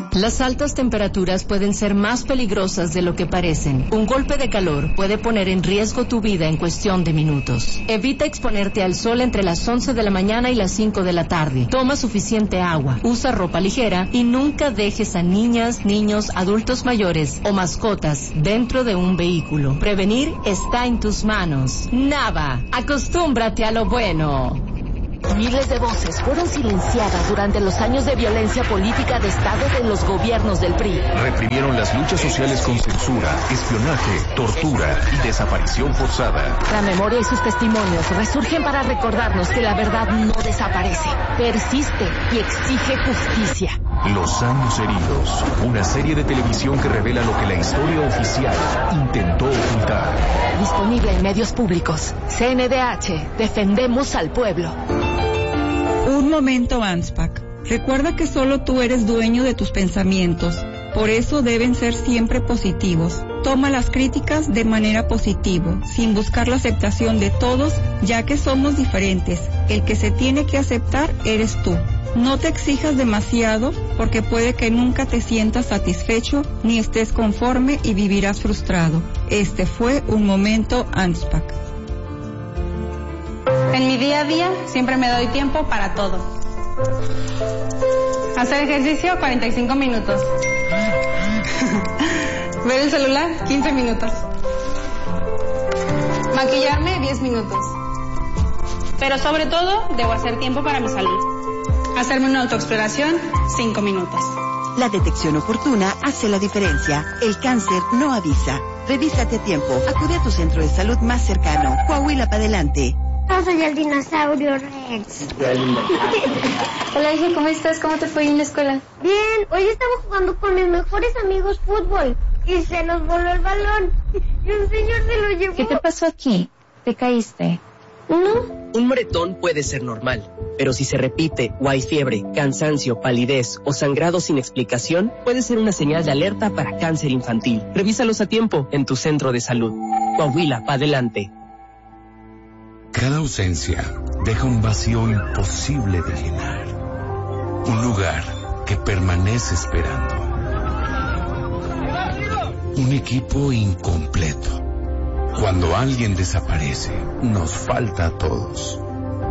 Las altas temperaturas pueden ser más peligrosas de lo que parecen. Un golpe de calor puede poner en riesgo tu vida en cuestión de minutos. Evita exponerte al sol entre las 11 de la mañana y las 5 de la tarde. Toma suficiente agua, usa ropa ligera y nunca dejes a niñas, niños, adultos mayores o mascotas dentro de un vehículo. Prevenir está en tus manos. Nava, acostúmbrate a lo bueno. Miles de voces fueron silenciadas durante los años de violencia política de Estado de los gobiernos del PRI. Reprimieron las luchas sociales con censura, espionaje, tortura y desaparición forzada. La memoria y sus testimonios resurgen para recordarnos que la verdad no desaparece, persiste y exige justicia. Los años heridos, una serie de televisión que revela lo que la historia oficial intentó ocultar. Disponible en medios públicos. CNDH, defendemos al pueblo. Un momento, ANSPAC. Recuerda que solo tú eres dueño de tus pensamientos. Por eso deben ser siempre positivos. Toma las críticas de manera positiva, sin buscar la aceptación de todos, ya que somos diferentes. El que se tiene que aceptar eres tú. No te exijas demasiado, porque puede que nunca te sientas satisfecho ni estés conforme y vivirás frustrado. Este fue un momento ANSPAC. En mi día a día siempre me doy tiempo para todo. Hacer ejercicio 45 minutos. Ver el celular 15 minutos. Maquillarme 10 minutos. Pero sobre todo debo hacer tiempo para mi salud. Hacerme una autoexploración 5 minutos. La detección oportuna hace la diferencia. El cáncer no avisa. Revísate a tiempo. Acude a tu centro de salud más cercano. Coahuila para adelante. Yo soy el dinosaurio Rex. Hola, hija, ¿cómo estás? ¿Cómo te fue en la escuela? Bien, hoy estaba jugando con mis mejores amigos fútbol y se nos voló el balón y un señor se lo llevó. ¿Qué te pasó aquí? ¿Te caíste? ¿No? Un moretón puede ser normal, pero si se repite o hay fiebre, cansancio, palidez o sangrado sin explicación, puede ser una señal de alerta para cáncer infantil. Revísalos a tiempo en tu centro de salud. Coahuila, pa' adelante. Cada ausencia deja un vacío imposible de llenar. Un lugar que permanece esperando. Un equipo incompleto. Cuando alguien desaparece, nos falta a todos.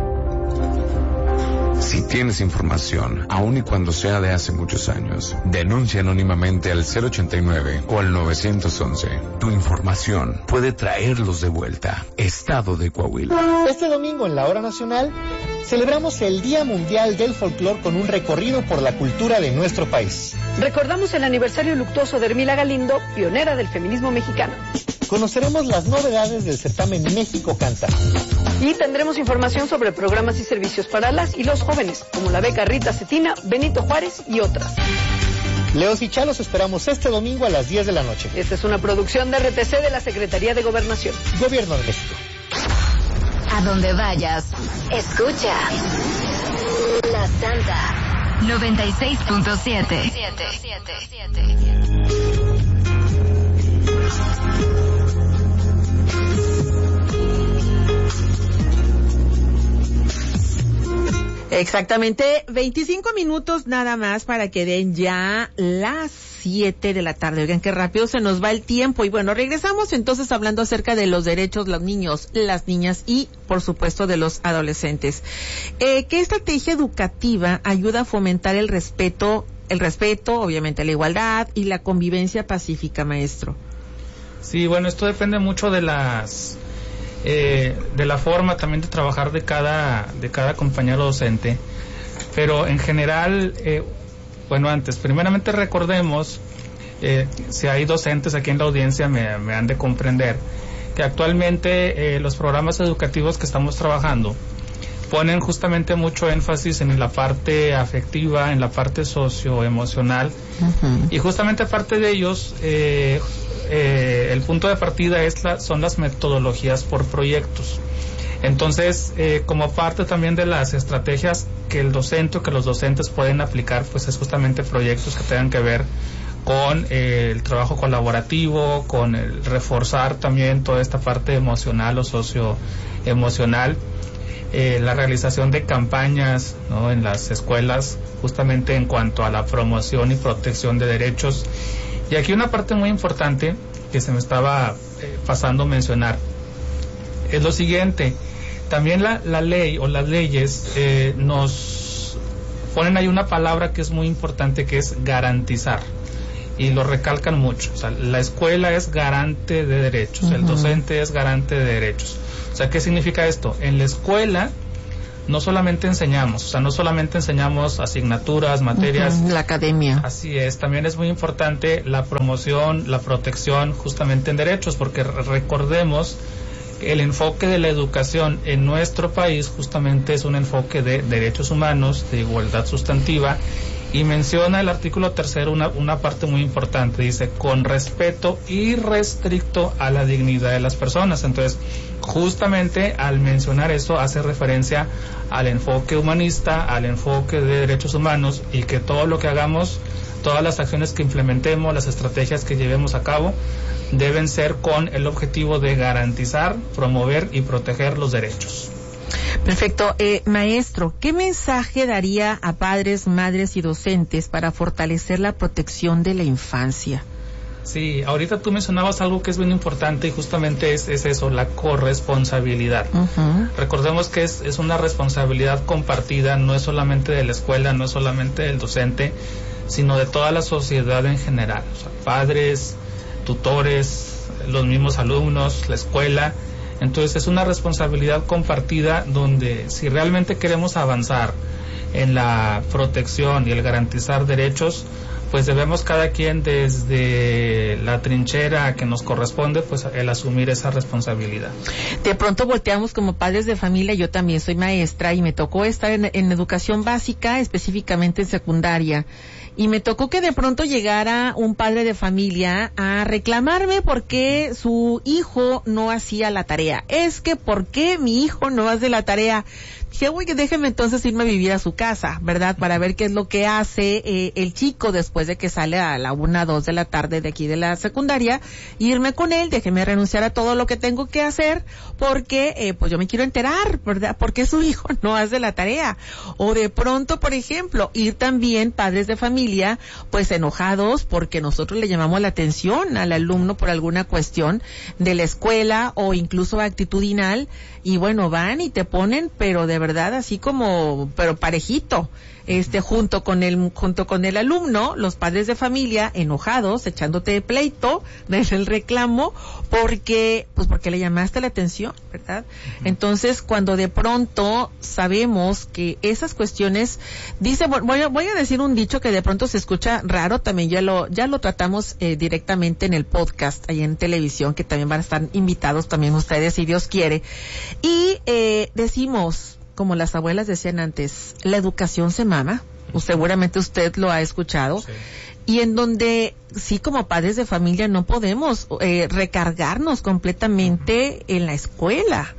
Si tienes información, aun y cuando sea de hace muchos años, denuncia anónimamente al 089 o al 911. Tu información puede traerlos de vuelta. Estado de Coahuila. Este domingo en la Hora Nacional celebramos el Día Mundial del Folclor con un recorrido por la cultura de nuestro país. Recordamos el aniversario luctuoso de Hermila Galindo, pionera del feminismo mexicano. Conoceremos las novedades del certamen México Canta. Y tendremos información sobre programas y servicios para las y los jóvenes, como la beca Rita Cetina, Benito Juárez y otras. Leos y Chalos esperamos este domingo a las 10 de la noche. Esta es una producción de RTC de la Secretaría de Gobernación. Gobierno de México. A donde vayas, escucha La Santa 96.7. Exactamente, 25 minutos nada más para que den ya las 7 de la tarde. Oigan, qué rápido se nos va el tiempo. Y bueno, regresamos entonces hablando acerca de los derechos de los niños, las niñas y, por supuesto, de los adolescentes. ¿Qué estrategia educativa ayuda a fomentar el respeto, obviamente la igualdad y la convivencia pacífica, maestro? Sí, bueno, esto depende mucho de la forma también de trabajar de cada compañero docente, pero en general, primeramente recordemos, si hay docentes aquí en la audiencia me han de comprender, que actualmente los programas educativos que estamos trabajando ponen justamente mucho énfasis en la parte afectiva, en la parte socioemocional, y justamente aparte de ellos, el punto de partida son las metodologías por proyectos. Entonces, como parte también de las estrategias que los docentes pueden aplicar, pues es justamente proyectos que tengan que ver con el trabajo colaborativo, con el reforzar también toda esta parte emocional o socioemocional. la realización de campañas, ¿no?, en las escuelas, justamente en cuanto a la promoción y protección de derechos. Y aquí una parte muy importante que se me estaba pasando a mencionar es lo siguiente. También la ley o las leyes nos ponen ahí una palabra que es muy importante, que es garantizar, y lo recalcan mucho. O sea, la escuela es garante de derechos, el docente es garante de derechos. O sea, ¿qué significa esto? En la escuela no solamente enseñamos, asignaturas, materias. La academia. Así es, también es muy importante la promoción, la protección justamente en derechos, porque recordemos, el enfoque de la educación en nuestro país justamente es un enfoque de derechos humanos, de igualdad sustantiva, y menciona el artículo 3 una parte muy importante, dice, con respeto irrestricto a la dignidad de las personas. Entonces, justamente al mencionar eso hace referencia al enfoque humanista, al enfoque de derechos humanos, y que todo lo que hagamos, todas las acciones que implementemos, las estrategias que llevemos a cabo, deben ser con el objetivo de garantizar, promover y proteger los derechos. Perfecto. Maestro, ¿qué mensaje daría a padres, madres y docentes para fortalecer la protección de la infancia? Sí, ahorita tú mencionabas algo que es bien importante, y justamente es eso, la corresponsabilidad. Recordemos que es una responsabilidad compartida, no es solamente de la escuela, no es solamente del docente, sino de toda la sociedad en general. O sea, padres, tutores, los mismos alumnos, la escuela. Entonces es una responsabilidad compartida, donde si realmente queremos avanzar en la protección y el garantizar derechos, pues debemos cada quien desde la trinchera que nos corresponde, pues el asumir esa responsabilidad. De pronto volteamos como padres de familia. Yo también soy maestra y me tocó estar en educación básica, específicamente en secundaria. Y me tocó que de pronto llegara un padre de familia a reclamarme porque su hijo no hacía la tarea. Es que, ¿por qué mi hijo no hace la tarea? Dije, oye, déjeme entonces irme a vivir a su casa, ¿verdad? Para ver qué es lo que hace el chico después de que sale a la 1, 2 de la tarde de aquí de la secundaria. Irme con él, déjeme renunciar a todo lo que tengo que hacer, porque pues yo me quiero enterar, ¿verdad? ¿Por qué su hijo no hace la tarea? O de pronto, por ejemplo, ir también padres de familia, pues enojados porque nosotros le llamamos la atención al alumno por alguna cuestión de la escuela o incluso actitudinal, y bueno, van y te ponen, pero de verdad así como, pero parejito, junto con el alumno, los padres de familia enojados, echándote de pleito, desde el reclamo, porque le llamaste la atención, ¿verdad? Entonces, cuando de pronto sabemos que esas cuestiones, dice, voy a decir un dicho que de pronto se escucha raro, también ya lo tratamos directamente en el podcast, ahí en televisión, que también van a estar invitados también ustedes, si Dios quiere, y decimos, como las abuelas decían antes, la educación se mama, seguramente usted lo ha escuchado, sí. Y en donde sí, como padres de familia no podemos recargarnos completamente en la escuela.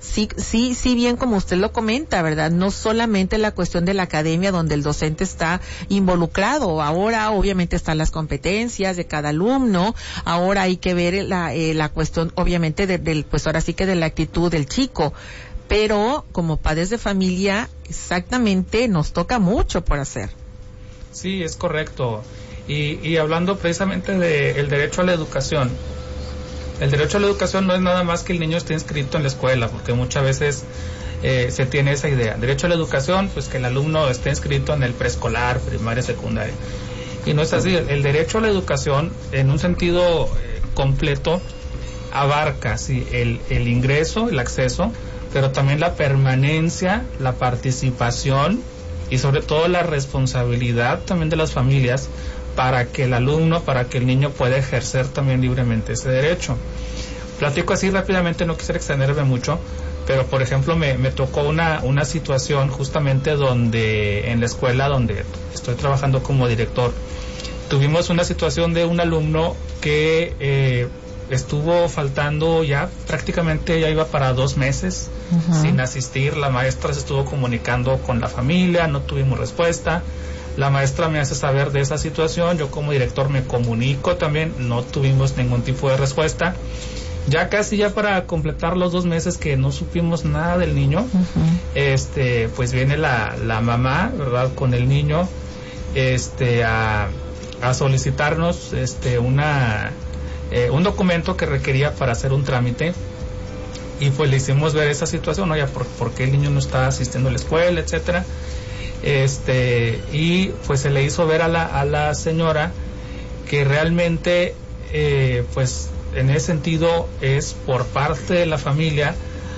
Sí, bien como usted lo comenta, ¿verdad? No solamente la cuestión de la academia donde el docente está involucrado. Ahora obviamente están las competencias de cada alumno. Ahora hay que ver la cuestión obviamente pues ahora sí que de la actitud del chico. Pero como padres de familia, exactamente, nos toca mucho por hacer. Sí, es correcto. Y hablando precisamente del derecho a la educación, el derecho a la educación no es nada más que el niño esté inscrito en la escuela, porque muchas veces se tiene esa idea. Derecho a la educación, pues que el alumno esté inscrito en el preescolar, primaria, secundaria. Y no es así. El derecho a la educación, en un sentido completo, abarca sí, el ingreso, el acceso, pero también la permanencia, la participación y sobre todo la responsabilidad también de las familias para que el alumno, para que el niño pueda ejercer también libremente ese derecho. Platico así rápidamente, no quisiera extenderme mucho, pero por ejemplo me tocó una situación justamente donde en la escuela donde estoy trabajando como director, tuvimos una situación de un alumno que estuvo faltando ya prácticamente, ya iba para 2 meses sin asistir. La maestra se estuvo comunicando con la familia, no tuvimos respuesta. La maestra me hace saber de esa situación, yo como director me comunico también, no tuvimos ningún tipo de respuesta. Ya casi ya para completar los 2 meses que no supimos nada del niño, pues viene la mamá, ¿verdad? Con el niño, a solicitarnos, un documento que requería para hacer un trámite. Y pues le hicimos ver esa situación, ¿no? Ya por qué el niño no está asistiendo a la escuela, etcétera. Y pues se le hizo ver a la señora que realmente, pues en ese sentido es por parte de la familia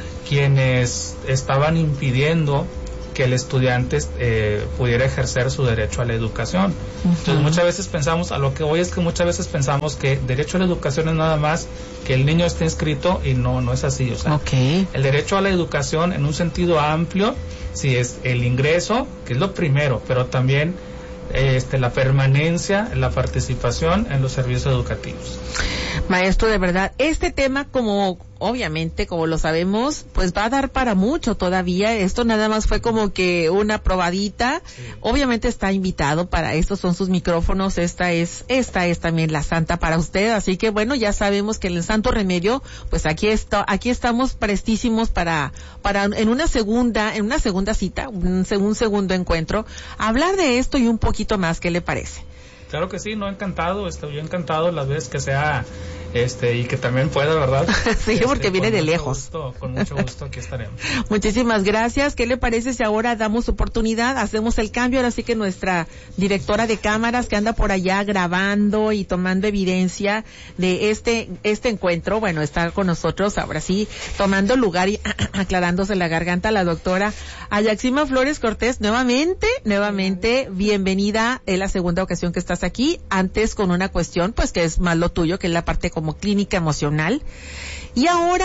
quienes estaban impidiendo que el estudiante pudiera ejercer su derecho a la educación. Entonces muchas veces pensamos, a lo que voy es que muchas veces pensamos que derecho a la educación es nada más que el niño esté inscrito, y no es así. O sea, el derecho a la educación en un sentido amplio, sí, es el ingreso, que es lo primero, pero también la permanencia, la participación en los servicios educativos. Maestro, de verdad, este tema, como obviamente, como lo sabemos, pues va a dar para mucho todavía. Esto nada más fue como que una probadita. Sí. Obviamente está invitado para estos son sus micrófonos. Esta es también la santa para usted. Así que bueno, ya sabemos que el Santo Remedio, pues aquí estamos prestísimos para en una segunda cita, un segundo encuentro, hablar de esto y un poquito más. ¿Qué le parece? Claro que sí, yo encantado las veces que sea, y que también pueda, ¿verdad? Sí, porque viene de lejos. Con mucho gusto aquí estaremos. Muchísimas gracias. ¿Qué le parece si ahora damos oportunidad, hacemos el cambio? Ahora sí que nuestra directora de cámaras que anda por allá grabando y tomando evidencia de este encuentro, bueno, está con nosotros ahora sí, tomando lugar y aclarándose la garganta, la doctora Ayaxima Flores Cortés, nuevamente, bienvenida, es la segunda ocasión que estás aquí, antes con una cuestión, pues que es más lo tuyo, que es la parte como clínica emocional, y ahora,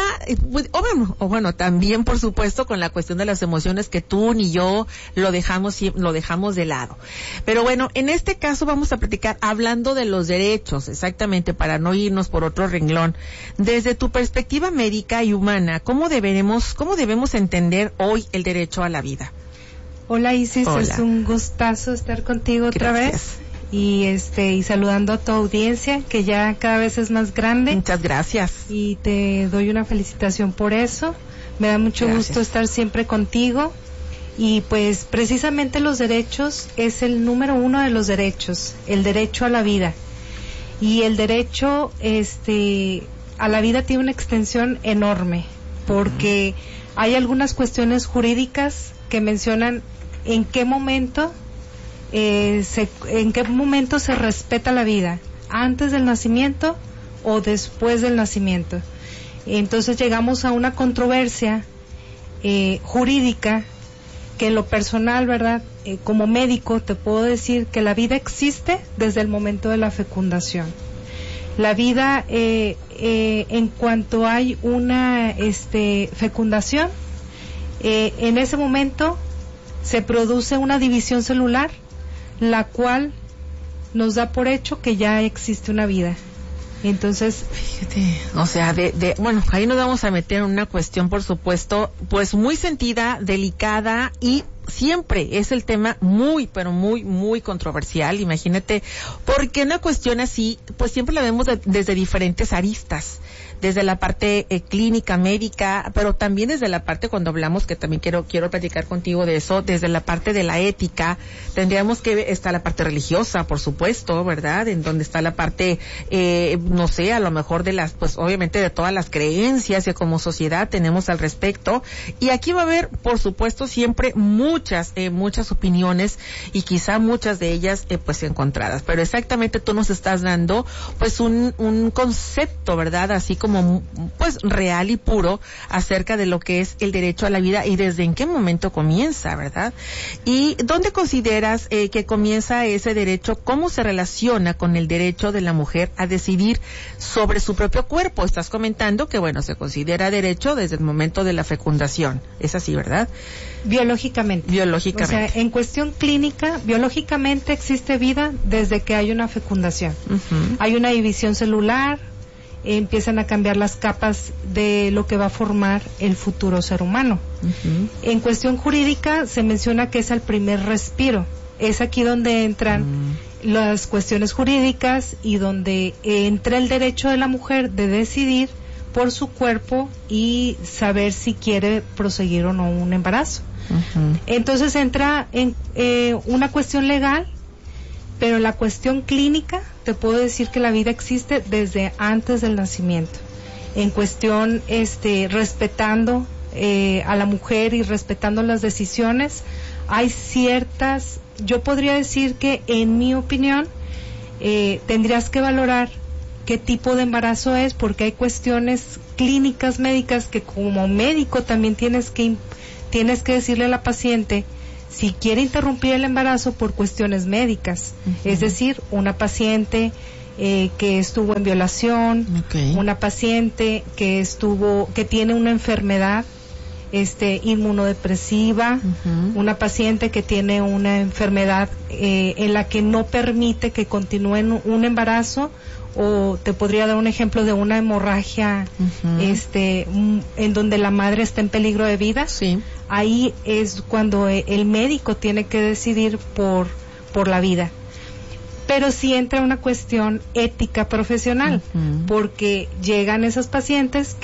bueno, también por supuesto con la cuestión de las emociones que tú ni yo lo dejamos de lado. Pero bueno, en este caso vamos a platicar hablando de los derechos, exactamente, para no irnos por otro renglón. Desde tu perspectiva médica y humana, ¿cómo debemos entender hoy el derecho a la vida? Hola Isis, hola. Es un gustazo estar contigo otra vez. Y saludando a tu audiencia, que ya cada vez es más grande. Muchas gracias. Y te doy una felicitación por eso. Me da mucho gusto estar siempre contigo. Y pues precisamente los derechos es el número 1 de los derechos, el derecho a la vida. Y el derecho a la vida tiene una extensión enorme, porque hay algunas cuestiones jurídicas que mencionan en qué momento se respeta la vida, antes del nacimiento o después del nacimiento. Entonces llegamos a una controversia jurídica que en lo personal, ¿verdad? Como médico te puedo decir que la vida existe desde el momento de la fecundación. La vida, en cuanto hay una fecundación, en ese momento se produce una división celular, la cual nos da por hecho que ya existe una vida. Entonces, fíjate, o sea, bueno, ahí nos vamos a meter en una cuestión, por supuesto, pues muy sentida, delicada, y siempre es el tema muy, pero muy, muy controversial. Imagínate, porque una cuestión así, pues siempre la vemos desde diferentes aristas, desde la parte clínica, médica, pero también desde la parte, cuando hablamos, que también quiero platicar contigo de eso, desde la parte de la ética, tendríamos que estar la parte religiosa, por supuesto, ¿verdad? En donde está la parte, no sé, a lo mejor de las, pues obviamente de todas las creencias que como sociedad tenemos al respecto, y aquí va a haber, por supuesto, siempre muchas opiniones, y quizá muchas de ellas, pues encontradas, pero exactamente tú nos estás dando, pues un concepto, ¿verdad? Así como pues real y puro acerca de lo que es el derecho a la vida y desde en qué momento comienza, ¿verdad? Y dónde consideras que comienza ese derecho, cómo se relaciona con el derecho de la mujer a decidir sobre su propio cuerpo. Estás comentando que bueno, se considera derecho desde el momento de la fecundación, es así, ¿verdad? Biológicamente. O sea, en cuestión clínica, biológicamente existe vida desde que hay una fecundación. Uh-huh. Hay una división celular, empiezan a cambiar las capas de lo que va a formar el futuro ser humano. Uh-huh. En cuestión jurídica se menciona que es el primer respiro. Es aquí donde entran las cuestiones jurídicas y donde entra el derecho de la mujer de decidir por su cuerpo y saber si quiere proseguir o no un embarazo. Entonces entra en una cuestión legal, pero la cuestión clínica, te puedo decir que la vida existe desde antes del nacimiento. En cuestión, respetando a la mujer y respetando las decisiones, hay ciertas, yo podría decir que en mi opinión, tendrías que valorar qué tipo de embarazo es, porque hay cuestiones clínicas médicas que como médico también tienes que decirle a la paciente si quiere interrumpir el embarazo por cuestiones médicas. Es decir, una paciente que estuvo en violación, una paciente que tiene una enfermedad inmunodepresiva, una paciente que tiene una enfermedad en la que no permite que continúe un embarazo, o te podría dar un ejemplo de una hemorragia en donde la madre está en peligro de vida. Ahí es cuando el médico tiene que decidir por la vida. Pero sí entra una cuestión ética profesional, porque llegan esas pacientes